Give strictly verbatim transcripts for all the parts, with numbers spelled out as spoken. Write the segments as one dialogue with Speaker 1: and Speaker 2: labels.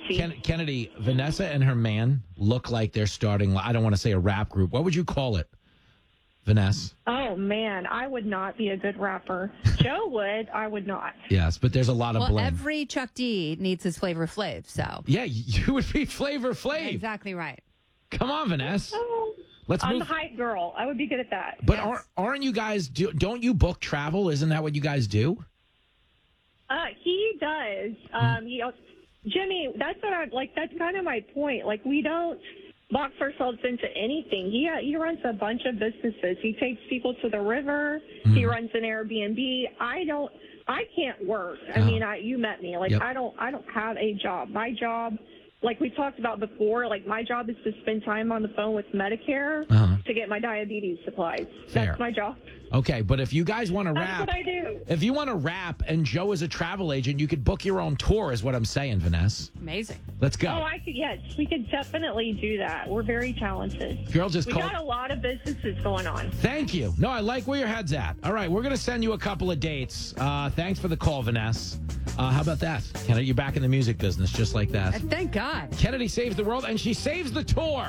Speaker 1: Casey.
Speaker 2: Ken- Kennedy, Vanessa and her man look like they're starting, I don't want to say a rap group. What would you call it, Vanessa?
Speaker 1: Oh, man, I would not be a good rapper. Joe would. I would not.
Speaker 2: Yes, but there's a lot of
Speaker 3: Well,
Speaker 2: blame.
Speaker 3: every Chuck D needs his Flavor Flav, so.
Speaker 2: Yeah, you would be Flavor Flav.
Speaker 3: Exactly right.
Speaker 2: Come on, Vanessa.
Speaker 1: Oh,
Speaker 2: Let's
Speaker 1: I'm
Speaker 2: move.
Speaker 1: the hype girl. I would be good at that.
Speaker 2: But
Speaker 1: Yes.
Speaker 2: aren't, aren't you guys, do, don't you book travel? Isn't that what you guys do?
Speaker 1: Uh, he does. Um, you know, Jimmy, that's what I like. That's kind of my point. Like, we don't box ourselves into anything. He uh, he runs a bunch of businesses. He takes people to the river.
Speaker 2: Mm.
Speaker 1: He runs an Airbnb. I don't. I can't work. I
Speaker 2: Oh.
Speaker 1: mean, I you met me. Like,
Speaker 2: Yep.
Speaker 1: I don't. I don't have a job. My job, like we talked about before, like my job is to spend time on the phone with Medicare
Speaker 2: Uh-huh.
Speaker 1: to get my diabetes supplies.
Speaker 2: Fair.
Speaker 1: That's my job.
Speaker 2: Okay, but if you guys want to
Speaker 1: That's
Speaker 2: rap,
Speaker 1: what I do.
Speaker 2: if you want to rap and Joe is a travel agent, you could book your own tour, is what I'm saying, Vanessa.
Speaker 3: Amazing.
Speaker 2: Let's go.
Speaker 1: Oh, I could. Yes, we could definitely do that. We're very talented.
Speaker 2: Girl just
Speaker 1: We
Speaker 2: called.
Speaker 1: got a lot of businesses going on.
Speaker 2: Thank you. No, I like where your head's at. All right, we're going to send you a couple of dates. Uh, thanks for the call, Vanessa. Uh, how about that? Kennedy, you're back in the music business just like that.
Speaker 3: And thank God.
Speaker 2: Kennedy saves the world, and she saves the tour.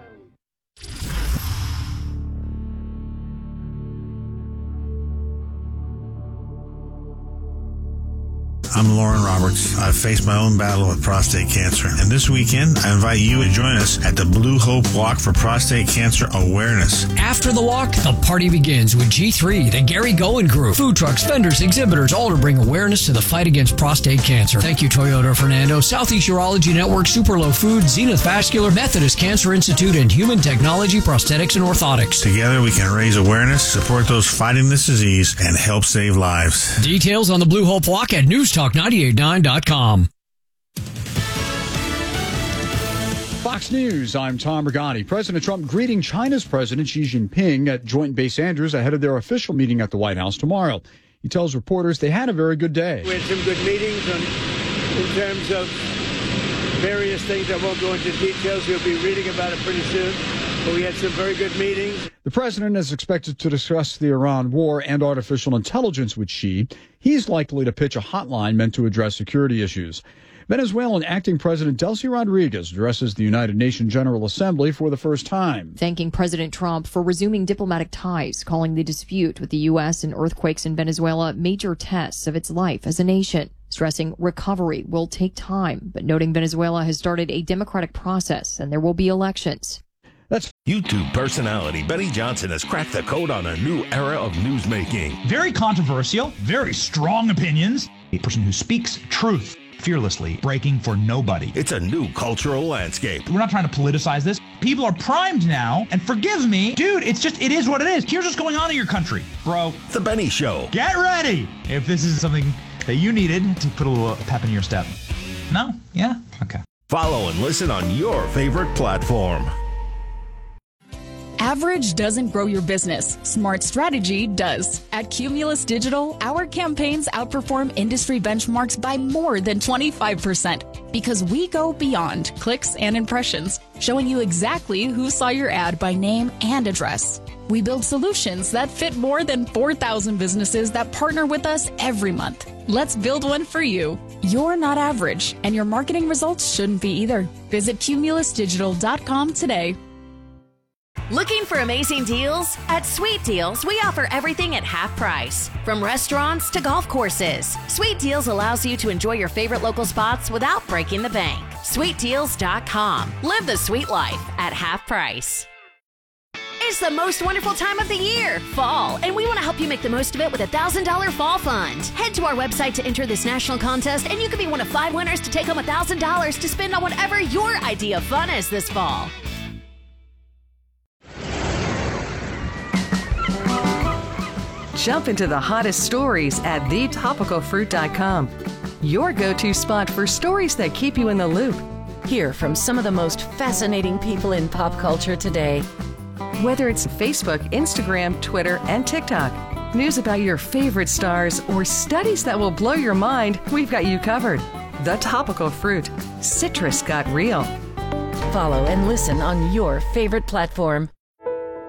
Speaker 4: I'm Lauren Roberts. I've faced my own battle with prostate cancer. And this weekend, I invite you to join us at the Blue Hope Walk for Prostate Cancer Awareness.
Speaker 5: After the walk, the party begins with G three, the Gary Goen Group. Food trucks, vendors, exhibitors, all to bring awareness to the fight against prostate cancer. Thank you, Toyota Fernando, Southeast Urology Network, Superlow Food, Zenith Vascular, Methodist Cancer Institute, and Human Technology, Prosthetics, and Orthotics.
Speaker 4: Together, we can raise awareness, support those fighting this disease, and help save lives.
Speaker 5: Details on the Blue Hope Walk at news talk nine eight nine dot com.
Speaker 6: Fox News, I'm Tom Regani. President Trump greeting China's President Xi Jinping at Joint Base Andrews ahead of their official meeting at the White House tomorrow. He tells reporters they had a very good day.
Speaker 7: We had some good meetings on, in terms of various things. I won't go into details. You'll be reading about it pretty soon. But we had some very good meetings.
Speaker 6: The president is expected to discuss the Iran war and artificial intelligence with Xi. He's likely to pitch a hotline meant to address security issues. Venezuelan acting President Delcy Rodriguez addresses the United Nations General Assembly for the first time.
Speaker 8: Thanking President Trump for resuming diplomatic ties, calling the dispute with the U S and earthquakes in Venezuela major tests of its life as a nation, stressing recovery will take time, but noting Venezuela has started a democratic process and there will be elections.
Speaker 6: That's
Speaker 9: YouTube personality Benny Johnson has cracked the code on a new era of newsmaking.
Speaker 10: Very controversial, very strong opinions. A person who speaks truth fearlessly, breaking for nobody.
Speaker 9: It's a new cultural landscape.
Speaker 10: We're not trying to politicize this. People are primed now, and forgive me, dude, it's just, it is what it is. Here's what's going on in your country, bro.
Speaker 9: The Benny Show.
Speaker 10: Get ready if this is something that you needed to put a little pep in your step. No? Yeah? Okay.
Speaker 9: Follow and listen on your favorite platform.
Speaker 11: Average doesn't grow your business. Smart strategy does. At Cumulus Digital, our campaigns outperform industry benchmarks by more than twenty-five percent because we go beyond clicks and impressions, showing you exactly who saw your ad by name and address. We build solutions that fit more than four thousand businesses that partner with us every month. Let's build one for you. You're not average, and your marketing results shouldn't be either. Visit cumulus digital dot com today.
Speaker 12: Looking for amazing deals? At Sweet Deals, we offer everything at half price. From restaurants to golf courses, Sweet Deals allows you to enjoy your favorite local spots without breaking the bank. sweet deals dot com. Live the sweet life at half price. It's the most wonderful time of the year, fall, and we want to help you make the most of it with a one thousand dollars fall fund. Head to our website to enter this national contest, and you could be one of five winners to take home one thousand dollars to spend on whatever your idea of fun is this fall.
Speaker 13: Jump into the hottest stories at the topical fruit dot com. Your go-to spot for stories that keep you in the loop.
Speaker 14: Hear from some of the most fascinating people in pop culture today.
Speaker 13: Whether it's Facebook, Instagram, Twitter, and TikTok, news about your favorite stars, or studies that will blow your mind, we've got you covered. The Topical Fruit. Citrus got real.
Speaker 14: Follow and listen on your favorite platform.